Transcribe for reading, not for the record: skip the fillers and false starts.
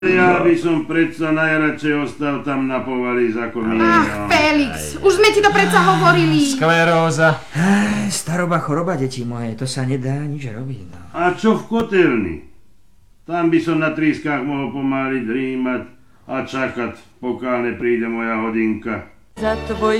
Ja by som predsa najradšej ostal tam na povali za komínom. Ach, Felix, už sme ti to predsa hovorili. Skleróza. Staroba choroba, deti moje, to sa nedá nič robiť. No. A čo v kotelni? Tam by som na trískach mohol pomáli drímať a čakať, pokiaľ nepríde moja hodinka. Za tvoj